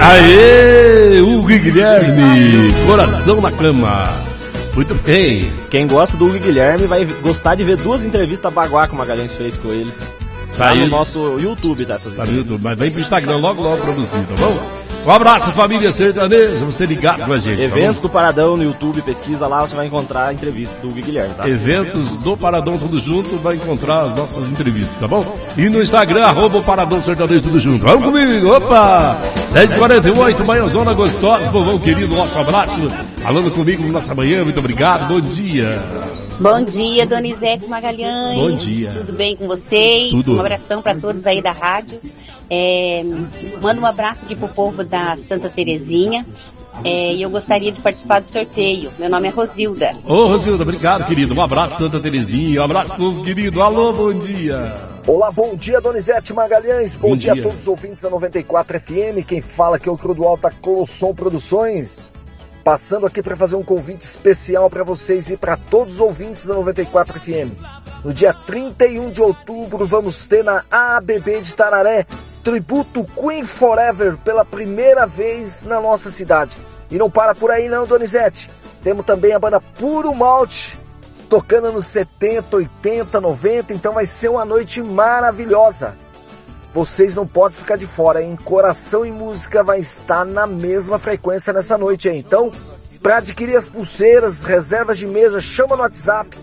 Aê, Hugo e Guilherme, coração na cama. Muito bem. Quem gosta do Hugo e Guilherme vai gostar de ver 2 entrevistas baguá que o Magalhães fez com eles. Tá no nosso YouTube dessas entrevistas. YouTube, mas vem pro Instagram logo produzir, tá bom? Um abraço, família sertaneja, você ligado com a gente. Eventos do Paradão no YouTube, pesquisa lá, você vai encontrar a entrevista do Hugo e Guilherme, tá? Eventos do Paradão tudo junto, vai encontrar as nossas entrevistas, tá bom? E no Instagram, @ Paradão Sertanejo tudo junto. Vamos comigo, opa! 10h48, manhãzona gostosa, povão querido, nosso abraço. Falando comigo nessa manhã, muito obrigado, bom dia. Bom dia, Donizete Magalhães. Bom dia. Tudo bem com vocês? Tudo. Um abração para todos aí da rádio. Mando um abraço aqui pro povo da Santa Terezinha. E eu gostaria de participar do sorteio. Meu nome é Rosilda. Ô, Rosilda, obrigado, querido. Um abraço, Santa Terezinha. Um abraço, povo querido. Alô, bom dia. Olá, bom dia, Donizete Magalhães. Bom dia a todos os ouvintes da 94 FM. Quem fala aqui é o Crudual da Colossom Produções. Passando aqui para fazer um convite especial para vocês e para todos os ouvintes da 94 FM. No dia 31 de outubro vamos ter na ABB de Tararé tributo Queen Forever pela primeira vez na nossa cidade. E não para por aí não, Donizete. Temos também a banda Puro Malte tocando nos 70, 80, 90, então vai ser uma noite maravilhosa. Vocês não podem ficar de fora, hein? Coração e Música vai estar na mesma frequência nessa noite, hein? Então, para adquirir as pulseiras, reservas de mesa, chama no WhatsApp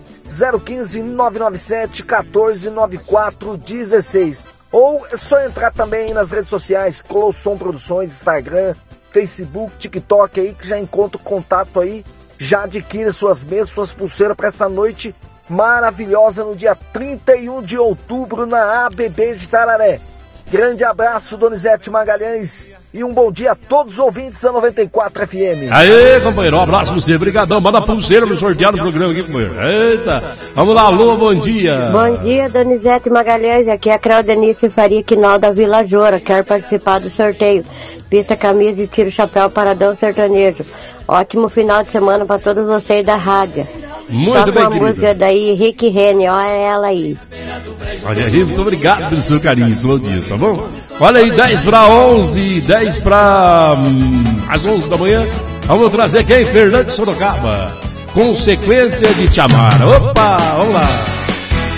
015-997-1494-16. Ou é só entrar também nas redes sociais, Colossom Produções, Instagram, Facebook, TikTok aí, que já encontra o contato aí. Já adquire suas mesas, suas pulseiras para essa noite maravilhosa no dia 31 de outubro na ABB de Tararé. Grande abraço, Donizete Magalhães, e um bom dia a todos os ouvintes da 94 FM. Aê, companheiro, um abraço pra você, obrigadão. Manda a pulseira no sorteado do programa aqui, companheiro. Eita, vamos lá, alô, bom dia. Bom dia, Donizete Magalhães, aqui é a Claudenice Faria Quinal da Vila Joura, quero participar do sorteio. Vista camisa e tiro chapéu Paradão Sertanejo. Ótimo final de semana para todos vocês da rádio. Muito bem, querido. Uma música daí, Rick Rene, olha ela aí. Olha aí, muito obrigado pelo seu carinho, seu dias, tá bom? Olha aí, 10 para 11, 10 para as 11 da manhã. Vamos trazer quem? Fernando Sorocaba. Consequência de te amar. Opa, vamos lá.